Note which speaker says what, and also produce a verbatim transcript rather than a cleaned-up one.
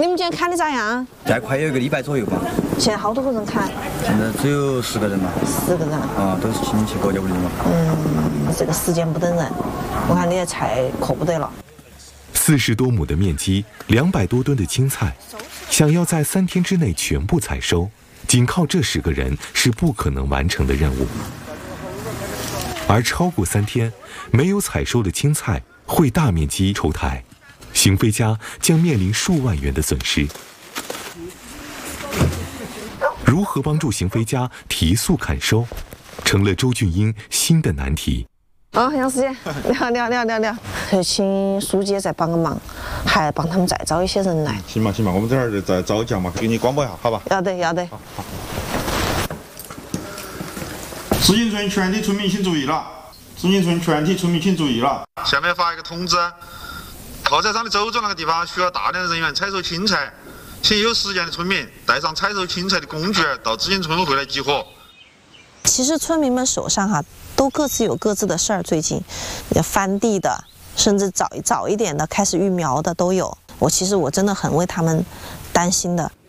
Speaker 1: 你们今天砍的咋样？
Speaker 2: 再快有一个礼拜左右吧。
Speaker 1: 现在好多个人砍？
Speaker 2: 现在只有十个人嘛。
Speaker 1: 十个人。
Speaker 2: 啊，都是亲戚各家屋的人嘛。
Speaker 1: 嗯，这个时间不等人，我看你的菜可不得了。
Speaker 3: 四十多亩的面积，两百多吨的青菜，想要在三天之内全部采收，仅靠这十个人是不可能完成的任务。而超过三天，没有采收的青菜会大面积抽苔，邢飞家将面临数万元的损失。如何帮助邢飞家提速砍收，成了周俊英新的难题。
Speaker 1: 哦，杨师姐，聊聊聊聊聊，请书记再帮个忙，还帮他们再招一些人来。
Speaker 4: 行嘛行嘛，我们这儿再招匠嘛，给你广播一下，好吧？
Speaker 1: 要得要得。
Speaker 4: 好好。紫禁村全体村民请注意了，紫禁村全体村民请注意了。下面发一个通知，靠在上的周庄那个地方需要大量的人员采收青菜，请有时间的村民带上采收青菜的工具到紫禁村会来集合。
Speaker 1: 其实村民们手上哈、啊、都各自有各自的事儿，最近翻地的，甚至早早一点的开始育苗的都有。我其实我真的很为他们担心的。